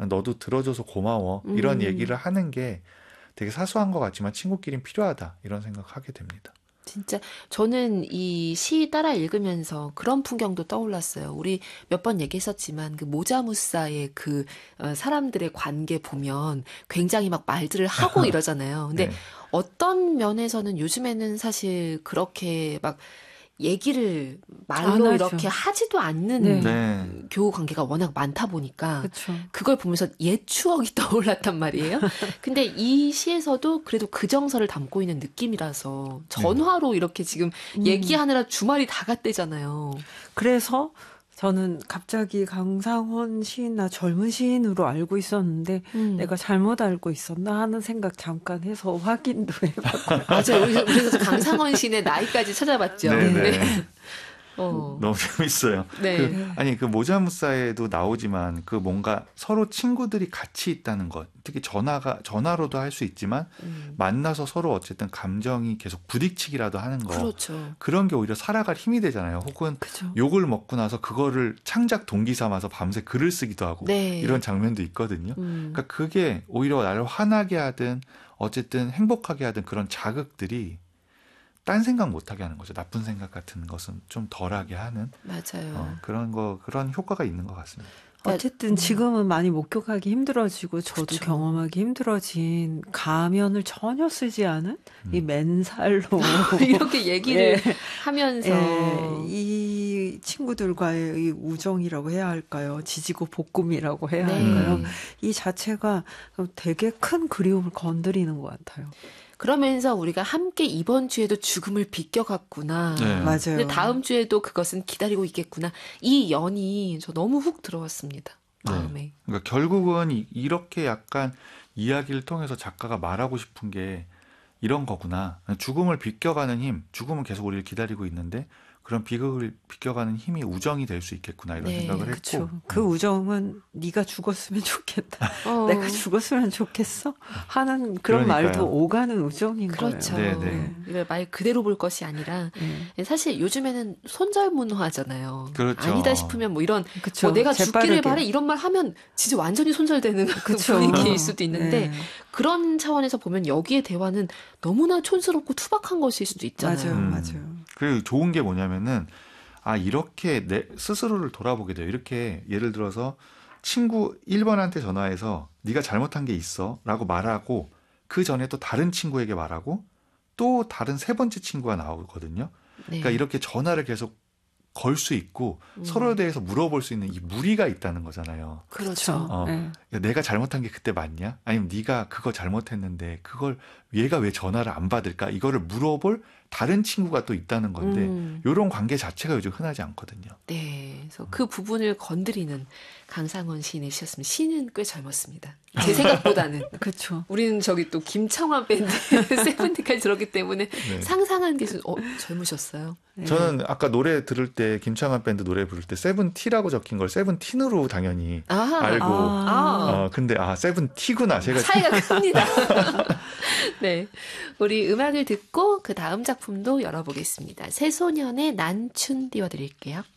너도 들어줘서 고마워. 이런 얘기를 하는 게 되게 사소한 것 같지만 친구끼리는 필요하다. 이런 생각하게 됩니다. 진짜 저는 이 시 따라 읽으면서 그런 풍경도 떠올랐어요. 우리 몇 번 얘기했었지만 그 모자무사의 그 사람들의 관계 보면 굉장히 막 말들을 하고 이러잖아요. 근데 네. 어떤 면에서는 요즘에는 사실 그렇게 막 얘기를 안 말로 하죠. 이렇게 하지도 않는 네. 네. 교우 관계가 워낙 많다 보니까 그렇죠. 그걸 보면서 옛 추억이 떠올랐단 말이에요. 근데 이 시에서도 그래도 그 정서를 담고 있는 느낌이라서 전화로 이렇게 지금 얘기하느라 주말이 다 갔대잖아요. 그래서 저는 갑자기 강상원 시인나 젊은 시인으로 알고 있었는데 내가 잘못 알고 있었나 하는 생각 잠깐 해서 확인도 해봤고요. 맞아요. 그래서 강상원 시인의 나이까지 찾아봤죠. 네. 어. 너무 재밌어요. 네. 그 모자무사에도 나오지만 그 뭔가 서로 친구들이 같이 있다는 것, 특히 전화로도 할 수 있지만 만나서 서로 어쨌든 감정이 계속 부딪히기라도 하는 거. 그렇죠. 그런 게 오히려 살아갈 힘이 되잖아요. 혹은 그죠. 욕을 먹고 나서 그거를 창작 동기 삼아서 밤새 글을 쓰기도 하고 네. 이런 장면도 있거든요. 그러니까 그게 오히려 나를 화나게 하든 어쨌든 행복하게 하든 그런 자극들이 딴 생각 못하게 하는 거죠. 나쁜 생각 같은 것은 좀 덜하게 하는 맞아요. 그런 효과가 있는 것 같습니다. 어쨌든 지금은 많이 목격하기 힘들어지고 저도 그쵸. 경험하기 힘들어진 가면을 전혀 쓰지 않은 이 맨살로 이렇게 얘기를 예. 하면서 예, 이 친구들과의 이 우정이라고 해야 할까요? 지지고 볶음이라고 해야 할까요? 이 자체가 되게 큰 그리움을 건드리는 것 같아요. 그러면서 우리가 함께 이번 주에도 죽음을 비껴갔구나. 네. 맞아요. 근데 다음 주에도 그것은 기다리고 있겠구나. 이 연이 저 너무 훅 들어왔습니다. 마음에. 네. 그러니까 결국은 이렇게 약간 이야기를 통해서 작가가 말하고 싶은 게 이런 거구나. 죽음을 비껴가는 힘, 죽음은 계속 우리를 기다리고 있는데 그런 비극을 비껴가는 힘이 우정이 될 수 있겠구나 이런 생각을 했고. 그쵸. 그 우정은 네가 죽었으면 좋겠다. 내가 죽었으면 좋겠어? 하는 그런 그러니까요. 말도 오가는 우정인 그렇죠. 거예요. 네. 이걸 말 그대로 볼 것이 아니라 사실 요즘에는 손절문화잖아요. 그렇죠. 아니다 싶으면 뭐 이런 그쵸. 뭐 내가 재빠르게. 죽기를 바래 이런 말 하면 진짜 완전히 손절되는 그쵸. 분위기일 수도 있는데 네. 그런 차원에서 보면 여기의 대화는 너무나 촌스럽고 투박한 것일 수도 있잖아요. 맞아요. 그리고 좋은 게 뭐냐면은 이렇게 내 스스로를 돌아보게 돼요. 이렇게 예를 들어서 친구 1번한테 전화해서 네가 잘못한 게 있어 라고 말하고 그 전에 또 다른 친구에게 말하고 또 다른 세 번째 친구가 나오거든요. 네. 그러니까 이렇게 전화를 계속 걸 수 있고 서로에 대해서 물어볼 수 있는 이 무리가 있다는 거잖아요. 그렇죠. 야, 내가 잘못한 게 그때 맞냐? 아니면 네가 그거 잘못했는데 그걸 얘가 왜 전화를 안 받을까? 이거를 물어볼 다른 친구가 또 있다는 건데 이런 관계 자체가 요즘 흔하지 않거든요. 네, 그래서 그 부분을 건드리는 강상원 시인의 시였습니다. 시는 꽤 젊었습니다. 제 생각보다는. 그렇죠. 우리는 저기 또 김창완 밴드 세븐틴까지 들었기 때문에 상상한 게 젊으셨어요. 저는 아까 노래 들을 때 김창완 밴드 노래 부를 때 세븐티라고 적힌 걸 세븐틴으로 당연히 알고 근데 세븐티구나. 제가 차이가 큽니다. 네, 우리 음악을 듣고 그 다음 작품도 열어보겠습니다. 새소년의 난춘 띄워드릴게요.